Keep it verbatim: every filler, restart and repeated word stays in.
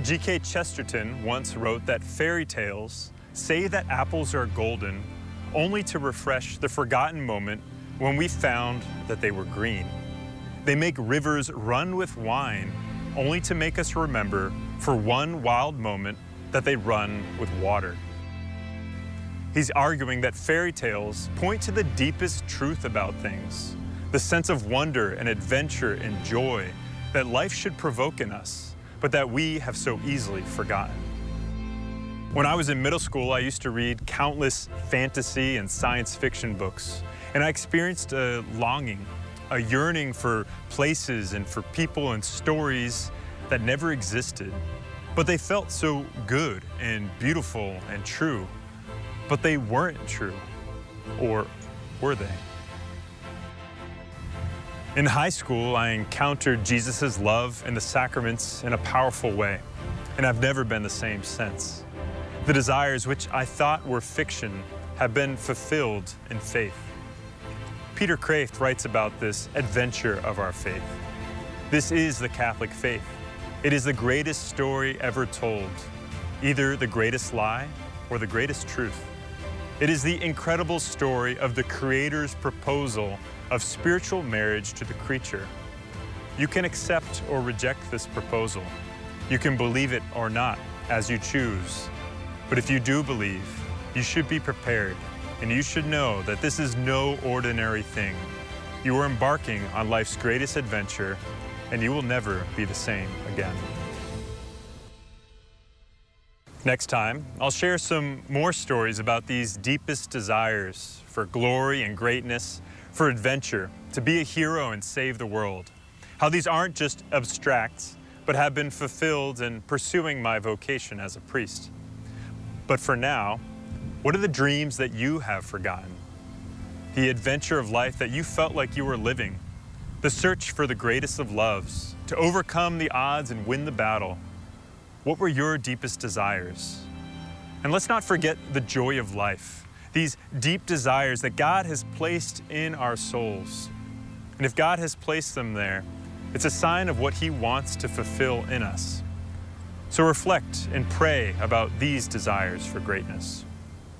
G K Chesterton once wrote that fairy tales say that apples are golden only to refresh the forgotten moment when we found that they were green. They make rivers run with wine only to make us remember for one wild moment that they run with water. He's arguing that fairy tales point to the deepest truth about things, the sense of wonder and adventure and joy that life should provoke in us, but that we have so easily forgotten. When I was in middle school, I used to read countless fantasy and science fiction books, and I experienced a longing, a yearning for places and for people and stories that never existed, but they felt so good and beautiful and true, but they weren't true, or were they? In high school, I encountered Jesus' love and the sacraments in a powerful way, and I've never been the same since. The desires which I thought were fiction have been fulfilled in faith. Peter Kreeft writes about this adventure of our faith. This is the Catholic faith. It is the greatest story ever told, either the greatest lie or the greatest truth. It is the incredible story of the Creator's proposal of spiritual marriage to the creature. You can accept or reject this proposal. You can believe it or not, as you choose. But if you do believe, you should be prepared, and you should know that this is no ordinary thing. You are embarking on life's greatest adventure, and you will never be the same again. Next time, I'll share some more stories about these deepest desires for glory and greatness, for adventure, to be a hero and save the world. How these aren't just abstract, but have been fulfilled in pursuing my vocation as a priest. But for now, what are the dreams that you have forgotten? The adventure of life that you felt like you were living, the search for the greatest of loves, to overcome the odds and win the battle. What were your deepest desires? And let's not forget the joy of life, these deep desires that God has placed in our souls. And if God has placed them there, it's a sign of what He wants to fulfill in us. So reflect and pray about these desires for greatness.